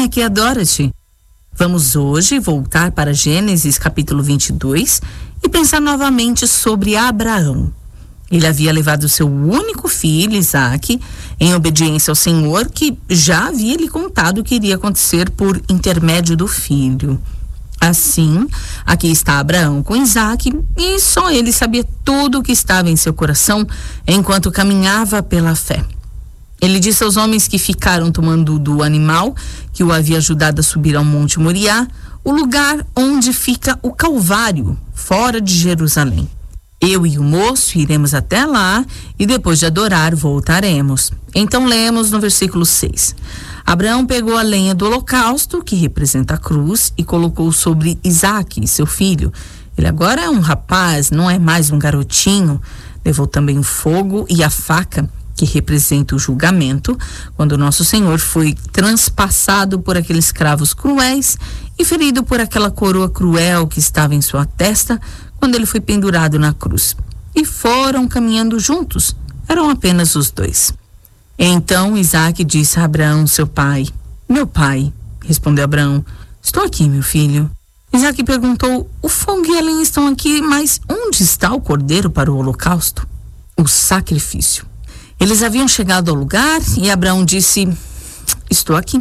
aqui é a Dorothy. Vamos hoje voltar para Gênesis capítulo 22 e pensar novamente sobre Abraão. Ele havia levado seu único filho, Isaque, em obediência ao Senhor, que já havia lhe contado o que iria acontecer por intermédio do filho. Assim, aqui está Abraão com Isaque, e só ele sabia tudo o que estava em seu coração enquanto caminhava pela fé. Ele disse aos homens que ficaram tomando do animal que o havia ajudado a subir ao Monte Moriá, o lugar onde fica o Calvário, fora de Jerusalém. Eu e o moço iremos até lá e depois de adorar voltaremos. Então lemos no versículo 6. Abraão pegou a lenha do holocausto, que representa a cruz, e colocou sobre Isaque, seu filho. Ele agora é um rapaz, não é mais um garotinho. Levou também o fogo e a faca, que representa o julgamento, quando o nosso Senhor foi transpassado por aqueles cravos cruéis e ferido por aquela coroa cruel que estava em sua testa quando ele foi pendurado na cruz. E foram caminhando juntos, eram apenas os dois. Então Isaque disse a Abraão, seu pai. Meu pai, respondeu Abraão, estou aqui, meu filho. Isaque perguntou, o fogo e a lenha estão aqui, mas onde está o cordeiro para o holocausto? O sacrifício. Eles haviam chegado ao lugar e Abraão disse, estou aqui.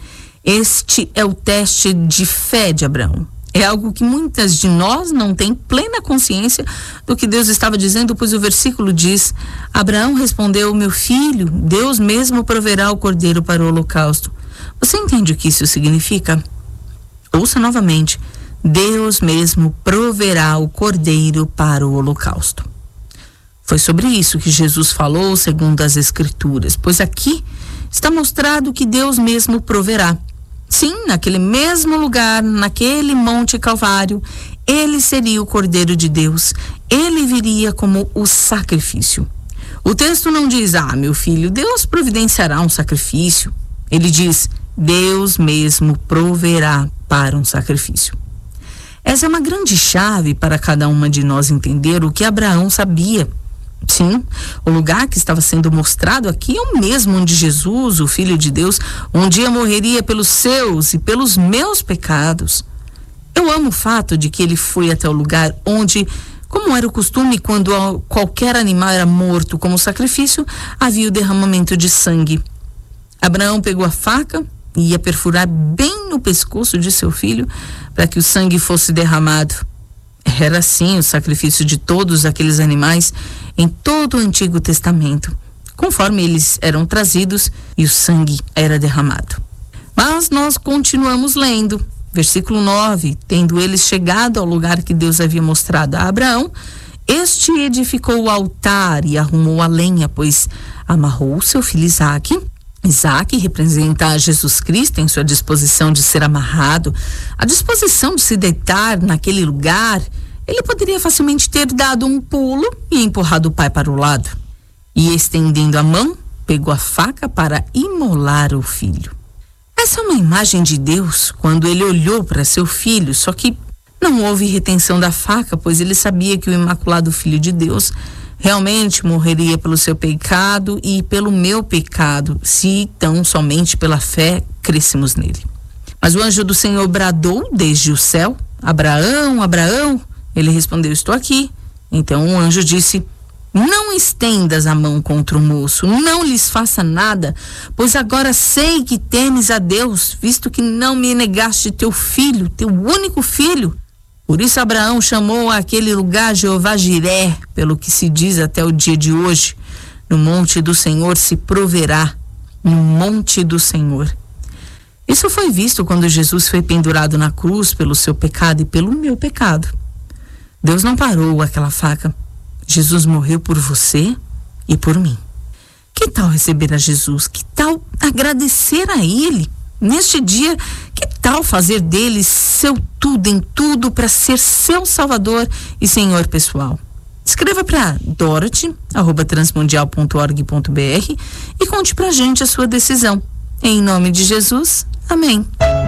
Este é o teste de fé de Abraão. É algo que muitas de nós não têm plena consciência do que Deus estava dizendo, pois o versículo diz, Abraão respondeu, meu filho, Deus mesmo proverá o cordeiro para o holocausto. Você entende o que isso significa? Ouça novamente, Deus mesmo proverá o cordeiro para o holocausto. Foi sobre isso que Jesus falou segundo as Escrituras, pois aqui está mostrado que Deus mesmo proverá. Sim, naquele mesmo lugar, naquele Monte Calvário, ele seria o Cordeiro de Deus. Ele viria como o sacrifício. O texto não diz, meu filho, Deus providenciará um sacrifício. Ele diz, Deus mesmo proverá para um sacrifício. Essa é uma grande chave para cada uma de nós entender o que Abraão sabia. Sim, o lugar que estava sendo mostrado aqui é o mesmo onde Jesus, o Filho de Deus, um dia morreria pelos seus e pelos meus pecados. Eu amo o fato de que ele foi até o lugar onde, como era o costume quando qualquer animal era morto como sacrifício, havia o derramamento de sangue. Abraão pegou a faca e ia perfurar bem no pescoço de seu filho para que o sangue fosse derramado. Era assim o sacrifício de todos aqueles animais em todo o Antigo Testamento, conforme eles eram trazidos e o sangue era derramado. Mas nós continuamos lendo. Versículo 9, tendo eles chegado ao lugar que Deus havia mostrado a Abraão, este edificou o altar e arrumou a lenha, pois amarrou seu filho Isaque. Isaque representa Jesus Cristo em sua disposição de ser amarrado, a disposição de se deitar naquele lugar. Ele poderia facilmente ter dado um pulo e empurrado o pai para o lado. E estendendo a mão, pegou a faca para imolar o filho. Essa é uma imagem de Deus quando ele olhou para seu filho, só que não houve retenção da faca, pois ele sabia que o Imaculado Filho de Deus realmente morreria pelo seu pecado e pelo meu pecado, se tão somente pela fé crescemos nele. Mas o anjo do Senhor bradou desde o céu, Abraão, Abraão. Ele respondeu, estou aqui. Então o anjo disse, não estendas a mão contra o moço, não lhes faça nada, pois agora sei que temes a Deus, visto que não me negaste teu filho, teu único filho. Por isso Abraão chamou aquele lugar Jeová Jiré, pelo que se diz até o dia de hoje, no monte do Senhor se proverá, no monte do Senhor. Isso foi visto quando Jesus foi pendurado na cruz pelo seu pecado e pelo meu pecado. Deus não parou aquela faca. Jesus morreu por você e por mim. Que tal receber a Jesus? Que tal agradecer a Ele? Neste dia, que tal fazer dele seu tudo em tudo para ser seu Salvador e Senhor pessoal? Escreva para dorothy@transmundial.org.br e conte pra gente a sua decisão. Em nome de Jesus, amém.